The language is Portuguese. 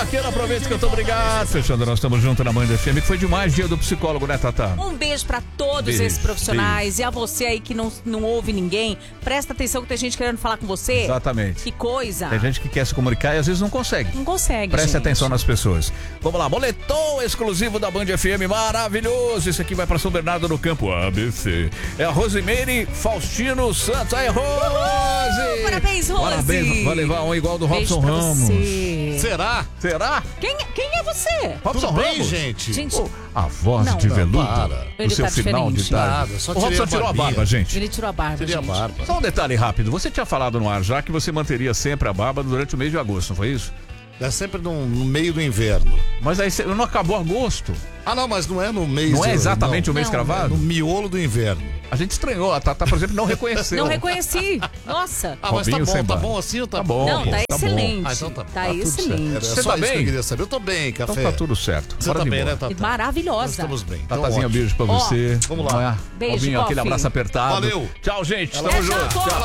vaqueiro, aproveita que eu tô obrigado. Fechando, nós estamos juntos na Band FM, que foi demais dia do psicólogo, né, Tatá? Um beijo pra todos esses profissionais. E a você aí que não ouve ninguém, presta atenção que tem gente querendo falar com você. Exatamente. Que coisa. Tem gente que quer se comunicar e às vezes não consegue. Não consegue, Preste gente. atenção nas pessoas. Vamos lá, boletom exclusivo da Band FM, maravilhoso. Esse aqui vai pra São Bernardo do Campo, ABC. É a Rosimeire Faustino Santos. Aí, Rose! Parabéns, Rose! Parabéns, vai levar um igual do Beijo Robson pra Ramos. você. Será? Quem é você? Robson Tudo bem, Ramos? gente? A voz Não, de não, veludo. para. O Ele seu tá final de diferente. tarde. Nada, só O tirei Robson a tirou a barbinha. barba, gente. Ele tirou a barba, Tirei a gente. barba. Só um detalhe rápido. Você tinha falado no ar já que você manteria sempre a barba durante o mês de agosto, não foi isso? É sempre no meio do inverno. Mas aí não acabou agosto. Ah, não, mas não é no mês... Não é exatamente o mês Não. cravado? No miolo do inverno. A gente estranhou. A Tatá, por exemplo, não reconheceu. Não reconheci. Nossa. Ah, mas Robinho sem tá barba. bom assim ou tá Tá bom. Não, tá bom. excelente. Ah, então tá. Tá tudo excelente. Era Você só tá isso que bem? eu queria saber. Eu tô bem, Então café. tá tudo certo. Você Bora tá de bem, bola. né, Tatá? Maravilhosa. Nós estamos bem. Então, Tatazinha, ótimo. beijo pra Ó, você. vamos lá. Beijo, Robinho, aquele Coffee. abraço apertado. Valeu. Tchau, gente. Ela- Tamo Tchau, junto. Coffee. Tchau.